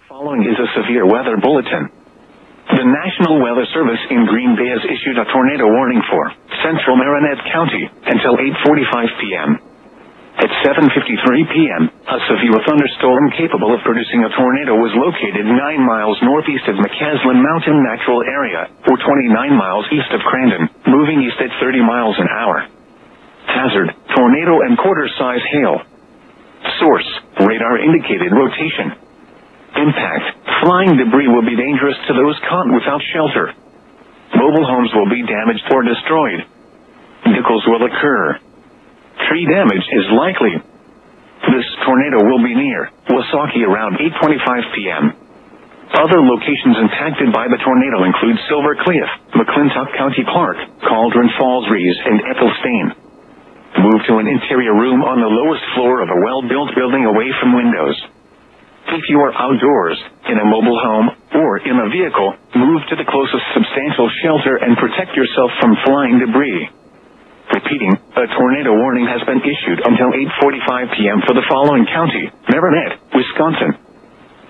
The following is a severe weather bulletin. The National Weather Service in Green Bay has issued a tornado warning for central Marinette County until 8:45 p.m. At 7:53 p.m., a severe thunderstorm capable of producing a tornado was located 9 miles northeast of McCaslin Mountain Natural Area, or 29 miles east of Crandon, moving east at 30 miles an hour. Hazard, tornado and quarter-size hail. Source, radar indicated rotation. Impact, flying debris will be dangerous to those caught without shelter. Mobile homes will be damaged or destroyed. Vehicles will occur. Tree damage is likely. This tornado will be near Wasaki around 8:25 p.m. Other locations impacted by the tornado include Silver Cliff, McClintock County Park, Cauldron Falls, Rees, and Ethelstain. Move to an interior room on the lowest floor of a well-built building away from windows. If you are outdoors, in a mobile home, or in a vehicle, move to the closest substantial shelter and protect yourself from flying debris. Repeating, a tornado warning has been issued until 8:45 p.m. for the following county: Marinette, Wisconsin,